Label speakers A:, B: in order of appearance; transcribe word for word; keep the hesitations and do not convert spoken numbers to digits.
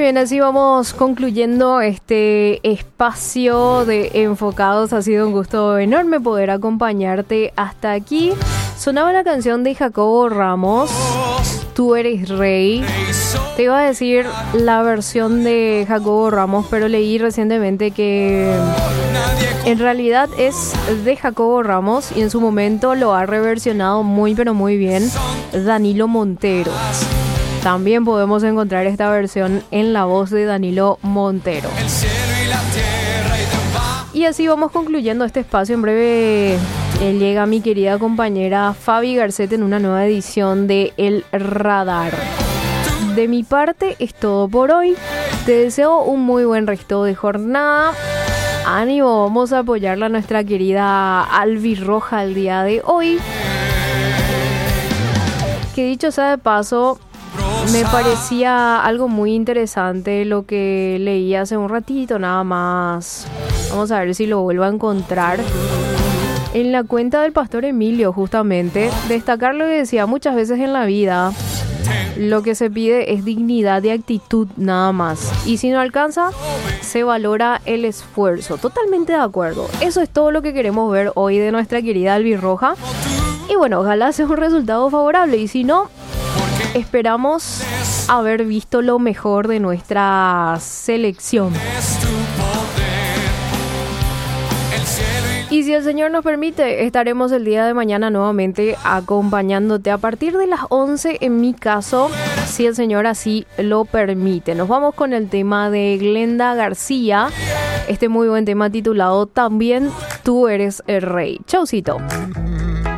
A: bien, así vamos concluyendo este espacio de Enfocados. Ha sido un gusto enorme poder acompañarte hasta aquí. Sonaba la canción de Jacobo Ramos, Tú eres rey. Te iba a decir la versión de Jacobo Ramos, pero leí recientemente que en realidad es de Jacobo Ramos y en su momento lo ha reversionado muy pero muy bien Danilo Montero. También podemos encontrar esta versión en la voz de Danilo Montero. Y así vamos concluyendo este espacio. En breve eh, llega mi querida compañera Fabi Garcet en una nueva edición de El Radar. De mi parte es todo por hoy. Te deseo un muy buen resto de jornada. Ánimo, vamos a apoyarla a nuestra querida Albi Roja el día de hoy. Que dicho sea de paso, me parecía algo muy interesante lo que leí hace un ratito nada más. Vamos a ver si lo vuelvo a encontrar. En la cuenta del pastor Emilio, justamente, destacar lo que decía: muchas veces en la vida lo que se pide es dignidad y actitud nada más. Y si no alcanza, se valora el esfuerzo. Totalmente de acuerdo. Eso es todo lo que queremos ver hoy de nuestra querida Albirroja. Y bueno, ojalá sea un resultado favorable. Y si no, esperamos haber visto lo mejor de nuestra selección. Y si el Señor nos permite, estaremos el día de mañana nuevamente acompañándote a partir de las once, en mi caso, si el Señor así lo permite. Nos vamos con el tema de Glenda García, este muy buen tema titulado También tú eres el rey. Chaucito.